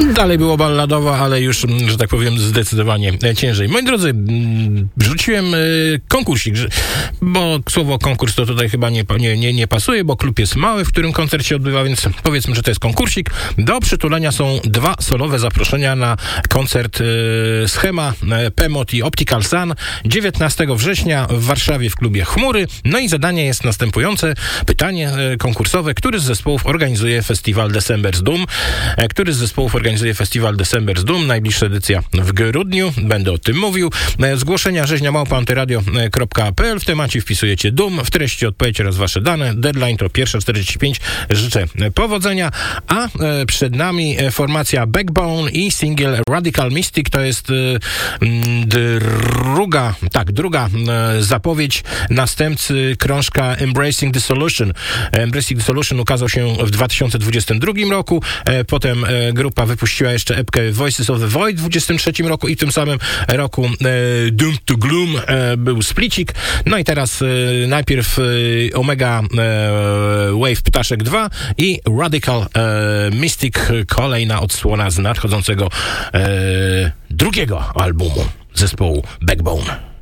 Dalej było balladowo, ale już, że tak powiem, zdecydowanie ciężej. Moi drodzy, wrzuciłem konkursik, bo słowo konkurs to tutaj chyba nie pasuje, bo klub jest mały, w którym koncert się odbywa, więc powiedzmy, że to jest konkursik. Do przytulenia są 2 solowe zaproszenia na koncert Schema, Pemot i Optical Sun 19 września w Warszawie w klubie Chmury. No i zadanie jest następujące. Pytanie konkursowe. Który z zespołów organizuje festiwal December's Doom? Który z zespołów organizuje festiwal December's Doom? Najbliższa edycja w grudniu. Będę o tym mówił. Zgłoszenia rzeźnia@antyradio.pl. W temacie wpisujecie Doom. W treści odpowiedź oraz wasze dane. Deadline to 1:45. Życzę powodzenia. A przed nami formacja Backbone i singiel Radical Mystic. To jest druga zapowiedź następcy krążka Embracing the Solution. Embracing the Solution ukazał się w 2022 roku. Potem grupa wypuściła jeszcze epkę Voices of the Void w 2023 roku i w tym samym roku Doom to Gloom był splicik. No i teraz najpierw Omega Wave Ptaszek 2 i Radical Mystic, kolejna odsłona z nadchodzącego drugiego albumu zespołu Backbone.